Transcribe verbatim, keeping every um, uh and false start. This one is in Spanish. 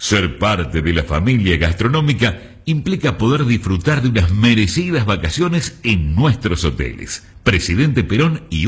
Ser parte de la familia gastronómica implica poder disfrutar de unas merecidas vacaciones en nuestros hoteles. Presidente Perón y